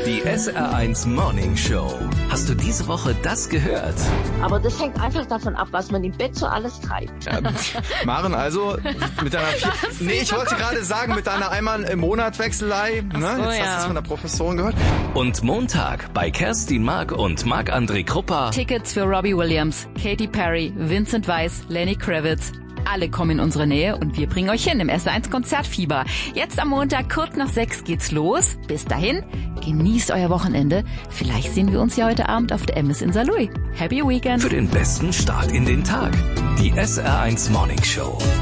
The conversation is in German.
Die SR1 Morning Show. Hast du diese Woche das gehört? Aber das hängt einfach davon ab, was man im Bett so alles treibt. Ja, Maren, also mit deiner ich wollte gerade sagen, mit deiner einmal im Monat Wechselei. Ne? So, Jetzt hast du es von der Professorin gehört. Und Montag bei Kerstin Mark und Marc-André Krupper. Tickets für Robbie Williams, Katy Perry, Vincent Weiss, Lenny Kravitz. Alle kommen in unsere Nähe und wir bringen euch hin im SR1 Konzertfieber. Jetzt am Montag, kurz nach 6 geht's los. Bis dahin, genießt euer Wochenende. Vielleicht sehen wir uns ja heute Abend auf der Emmis in Saarlouis. Happy Weekend. Für den besten Start in den Tag. Die SR1 Morning Show.